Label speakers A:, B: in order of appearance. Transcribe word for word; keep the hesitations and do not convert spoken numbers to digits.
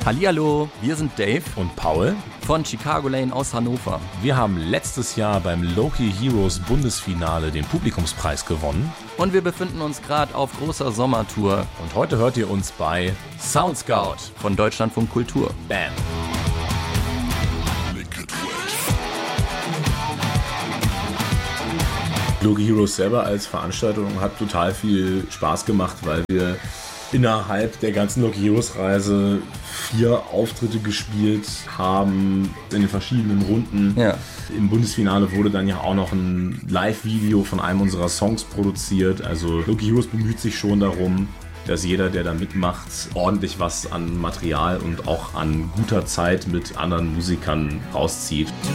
A: Hallihallo, wir sind Dave
B: und Paul
A: von Chicago Lane aus Hannover.
B: Wir haben letztes Jahr beim Loki Heroes Bundesfinale den Publikumspreis gewonnen.
A: Und wir befinden uns gerade auf großer Sommertour.
B: Und heute hört ihr uns bei
A: Sound Scout von Deutschlandfunk Kultur.
B: Bam! Loki Heroes selber als Veranstaltung hat total viel Spaß gemacht, weil wir innerhalb der ganzen Loki Heroes Reise vier Auftritte gespielt haben in den verschiedenen Runden.
A: Ja.
B: Im Bundesfinale wurde dann ja auch noch ein Live-Video von einem unserer Songs produziert. Also Loki Heroes bemüht sich schon darum, dass jeder, der da mitmacht, ordentlich was an Material und auch an guter Zeit mit anderen Musikern rauszieht.